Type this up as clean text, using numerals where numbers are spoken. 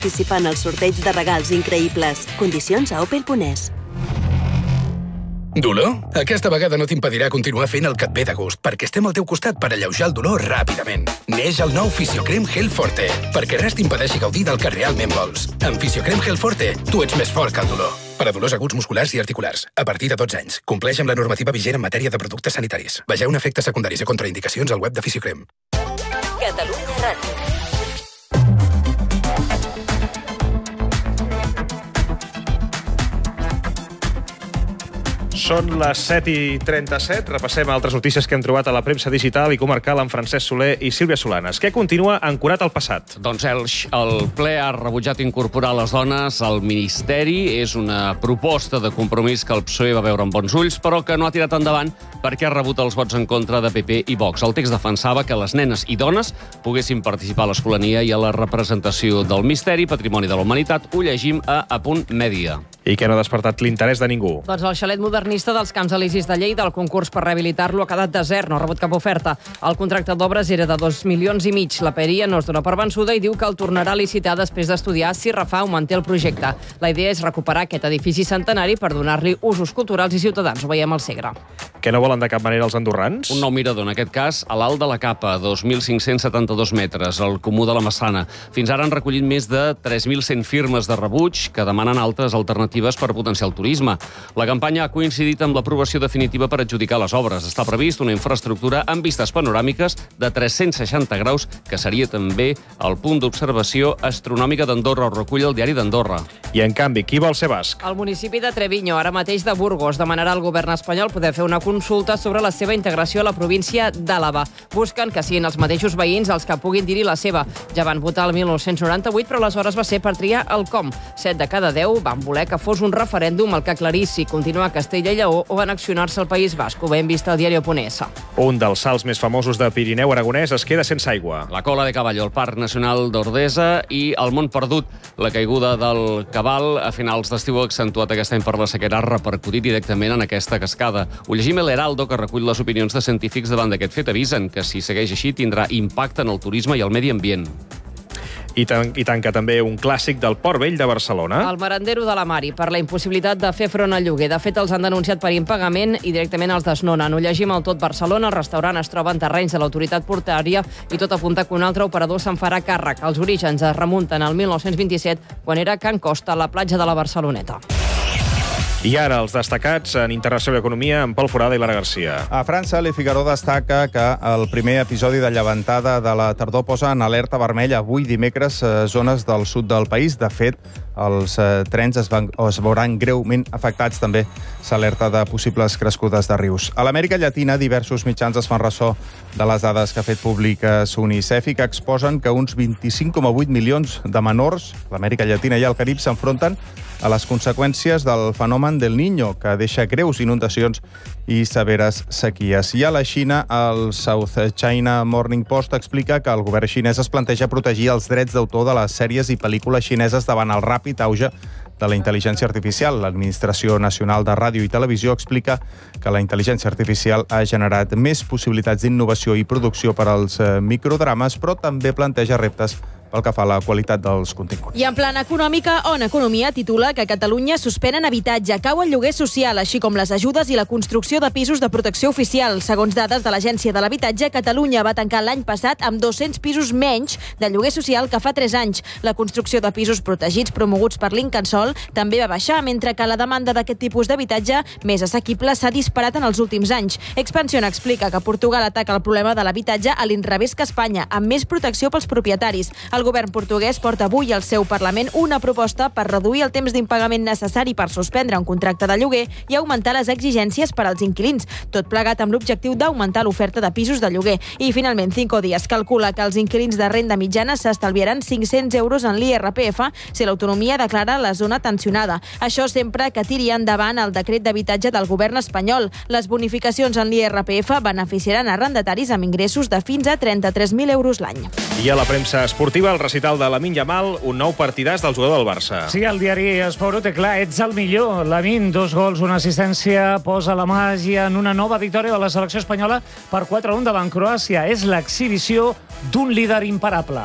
participant al sorteig de regals increïbles. Condicions a opel.es. Dolor? Aquesta vegada no t'impedirà continuar fent el que et ve de gust, perquè estem al teu costat per alleujar el dolor ràpidament. Neix el nou Fisiocrem Gel Forte, perquè res t'impedeixi gaudir del que realment vols. Amb Fisiocrem Gel Forte, tu ets més fort que el dolor. Per a dolors aguts musculars i articulars, a partir de 12 anys. Compleix amb la normativa vigent en matèria de productes sanitaris. Vegeu efectes secundaris i contraindicacions al web de Fisiocrem. Catalunya Ràdio. Són les 7:37. Repassem altres notícies que hem trobat a la premsa digital i comarcal amb Francesc Soler i Sílvia Solanes. Què continua ancorat al passat? Doncs el ple ha rebutjat incorporar les dones al Ministeri. És una proposta de compromís que el PSOE va veure amb bons ulls, però que no ha tirat endavant perquè ha rebut els vots en contra de PP i Vox. El text defensava que les nenes i dones poguessin participar a l'escolania i a la representació del Misteri, Patrimoni de la Humanitat. Ho llegim a Apunt Mèdia. I què no ha despertat l'interès de ningú? Doncs el xalet modernista dels Camps Elisis de Lleida, el concurs per rehabilitar-lo ha quedat desert, no ha rebut cap oferta. El contracte d'obres era de 2,5 milions. La PERIA no es dona per vençuda i diu que el tornarà a licitar després d'estudiar si refà o manté el projecte. La idea és recuperar aquest edifici centenari per donar-li usos culturals i ciutadans. Ho veiem al Segre. Que no volen de cap manera els andorrans? Un nou mirador, en aquest cas, a l'Alt de la Capa, 2.572 metres, al Comú de la Massana. Fins ara han recollit més de 3.100 firmes de rebuig que demanen altres alternatives per potenciar el turisme. La campanya ha coincidit amb l'aprovació definitiva per adjudicar les obres. Està previst una infraestructura amb vistes panoràmiques de 360 graus, que seria també el punt d'observació astronòmica d'Andorra, ho recull el diari d'Andorra. I, en canvi, qui vol ser basc? El municipi de Treviño, ara mateix de Burgos, demanarà al govern espanyol poder fer una consulta sobre la seva integració a la província d'Àlava. Busquen que siguin els mateixos veïns els que puguin dir-hi la seva. Ja van votar el 1998, però aleshores va ser per triar el com. 7 de cada 10 van voler que fos un referèndum el que aclarís si continuar a Castella i Lleó o annexionar-se al País Basc. Ho hem vist al diari Oponesa. Un dels salts més famosos de Pirineu aragonès es queda sense aigua. La Cola de Caballo, el Parc Nacional d'Ordesa i el Mont Perdut. La caiguda del cabal a finals d'estiu ha accentuat aquest any per la sequera, ha repercutit directament en aquesta cascada. Ho llegim a l'Heraldo, que recull les opinions de científics davant d'aquest fet. Avisen que si segueix així tindrà impacte en el turisme i el medi ambient. I tanca també un clàssic del Port Vell de Barcelona. El Merendero de la Mari, per la impossibilitat de fer front al lloguer. De fet, els han denunciat per impagament i directament els desnonen. Ho llegim al Tot Barcelona. El restaurant es troba en terrenys de l'autoritat portuària i tot apunta que un altre operador se'n farà càrrec. Els orígens es remunten al 1927, quan era Can Costa, a la platja de la Barceloneta. I ara els destacats en Internacional Economia amb Pol Forada i Lara Garcia. A França, Le Figaro destaca que el primer episodi de llevantada de la tardor posa en alerta vermella avui dimecres zones del sud del país. De fet, els trens es veuran greument afectats. També s'alerta de possibles crescudes de rius. A l'Amèrica Llatina, diversos mitjans es fan ressò de les dades que ha fet públiques UNICEF i que exposen que uns 25,8 milions de menors, l'Amèrica Llatina i el Carib, s'enfronten a les conseqüències del fenomen del Niño, que deixa greus inundacions i severes sequies. I a la Xina, el South China Morning Post explica que el govern xinès es planteja protegir els drets d'autor de les sèries i pel·lícules xineses davant el ràpid auge de la intel·ligència artificial. L'Administració Nacional de Ràdio i Televisió explica que la intel·ligència artificial ha generat més possibilitats d'innovació i producció per als microdrames, però també planteja reptes pel que fa a la qualitat dels continguts. I en plana econòmica, On Economia titula que Catalunya suspenen habitatge, cau el lloguer social, així com les ajudes i la construcció de pisos de protecció oficial. Segons dades de l'Agència de l'Habitatge, Catalunya va tancar l'any passat amb 200 pisos menys de lloguer social que fa 3 anys. La construcció de pisos protegits promoguts per l'Incasòl també va baixar, mentre que la demanda d'aquest tipus d'habitatge més assequible s'ha disparat en els últims anys. Expansión explica que Portugal ataca el problema de l'habitatge a l'inrevés que Espanya, amb més protecció pels propietaris. El govern portuguès porta avui al seu Parlament una proposta per reduir el temps d'impagament necessari per suspendre un contracte de lloguer i augmentar les exigències per als inquilins, tot plegat amb l'objectiu d'augmentar l'oferta de pisos de lloguer. I finalment, Cinco Días calcula que els inquilins de renda mitjana s'estalviaran 500 euros en l'IRPF si l'autonomia declara la zona tensionada. Això sempre que tiri endavant el decret d'habitatge del govern espanyol. Les bonificacions en l'IRPF beneficiaran arrendataris amb ingressos de fins a 33.000 euros l'any. I a la premsa esportiva, el recital de Lamine Yamal, un nou partidàs del jugador del Barça. Sí, el diari Esport té clar, ets el millor. Lamine, 2 gols, una assistència, posa la màgia en una nova victòria de la selecció espanyola per 4-1 davant Croàcia. És l'exhibició d'un líder imparable.